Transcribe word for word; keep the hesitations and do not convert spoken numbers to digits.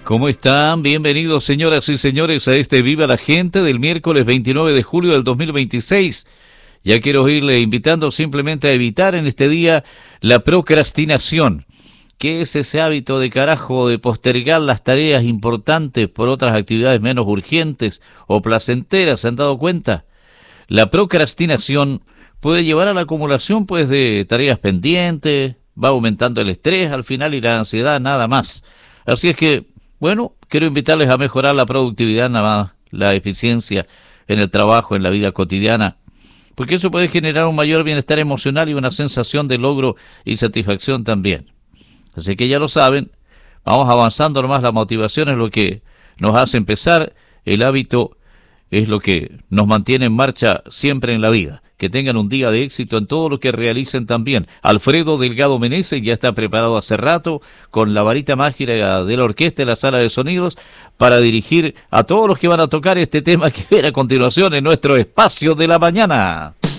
¿Cómo están? Bienvenidos, señoras y señores, a este Viva la Gente del miércoles veintinueve de julio del dos mil veintiséis. Ya quiero irle invitando simplemente a evitar en este día la procrastinación, que es ese hábito de carajo de postergar las tareas importantes por otras actividades menos urgentes o placenteras. ¿Se han dado cuenta? La procrastinación puede llevar a la acumulación pues de tareas pendientes, va aumentando el estrés al final y la ansiedad, nada más. Así es que, bueno, quiero invitarles a mejorar la productividad, nada más, la eficiencia en el trabajo, en la vida cotidiana, porque eso puede generar un mayor bienestar emocional y una sensación de logro y satisfacción también. Así que ya lo saben, vamos avanzando nomás, la motivación es lo que nos hace empezar, el hábito es lo que nos mantiene en marcha siempre en la vida. Que tengan un día de éxito en todo lo que realicen también. Alfredo Delgado Meneses ya está preparado hace rato con la varita mágica de la orquesta en la sala de sonidos para dirigir a todos los que van a tocar este tema que viene a continuación en nuestro espacio de la mañana.